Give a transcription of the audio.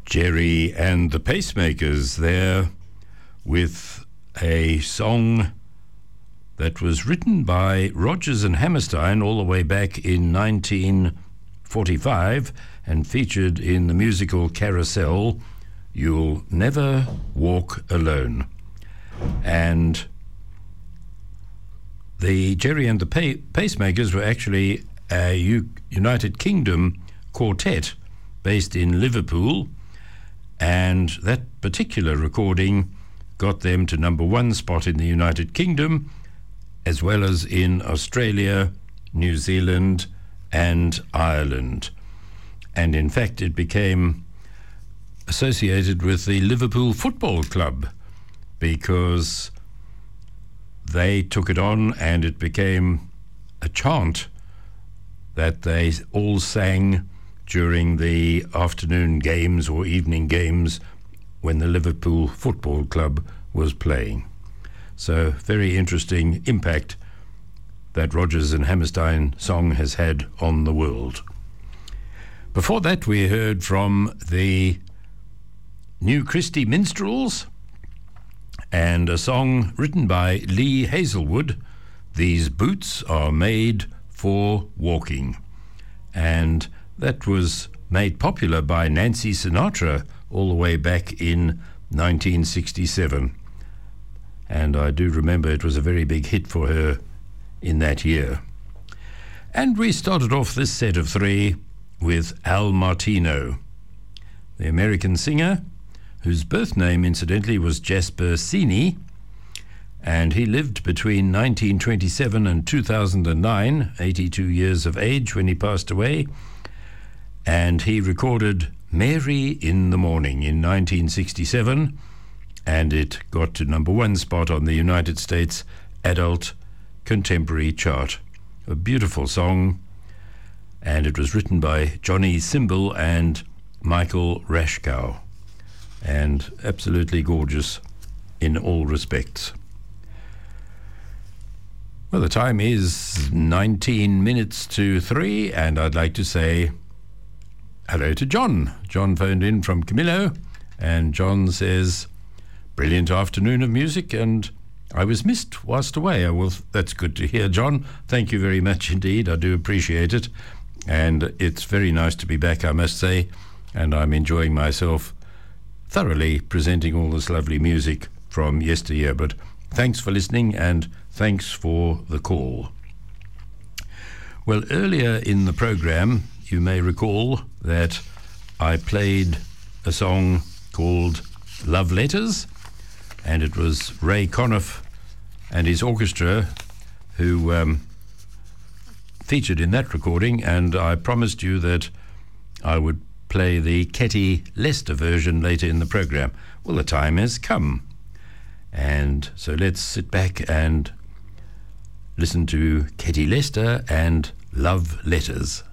Jerry and the Pacemakers there with a song that was written by Rodgers and Hammerstein all the way back in 1945 and featured in the musical Carousel, You'll Never Walk Alone. And the Jerry and the Pacemakers were actually a United Kingdom quartet based in Liverpool, and that particular recording got them to number one spot in the United Kingdom, as well as in Australia, New Zealand, and Ireland. And in fact, it became associated with the Liverpool Football Club because they took it on and it became a chant that they all sang during the afternoon games or evening games when the Liverpool Football Club was playing. So very interesting impact that Rodgers and Hammerstein song has had on the world. Before that, we heard from the New Christie Minstrels and a song written by Lee Hazelwood, These Boots Are Made for Walking. And that was made popular by Nancy Sinatra all the way back in 1967. And I do remember it was a very big hit for her in that year. And we started off this set of three with Al Martino, the American singer, whose birth name, incidentally, was Jasper Cini, and he lived between 1927 and 2009, 82 years of age when he passed away, and he recorded Mary in the Morning in 1967, and it got to number one spot on the United States Adult Contemporary chart. A beautiful song, and it was written by Johnny Simbel and Michael Rashkow, and absolutely gorgeous in all respects. Well, the time is 19 minutes to 3, and I'd like to say hello to John. John phoned in from Camillo, and John says, brilliant afternoon of music, and I was missed whilst away. Well, that's good to hear, John. Thank you very much indeed. I do appreciate it, and it's very nice to be back, I must say, and I'm enjoying myself thoroughly presenting all this lovely music from yesteryear. But thanks for listening, and thanks for the call. Well, earlier in the program, you may recall that I played a song called Love Letters, and it was Ray Conniff and his orchestra who featured in that recording, and I promised you that I would play the Ketty Lester version later in the program. Well, the time has come, and so let's sit back and listen to Ketty Lester and Love Letters.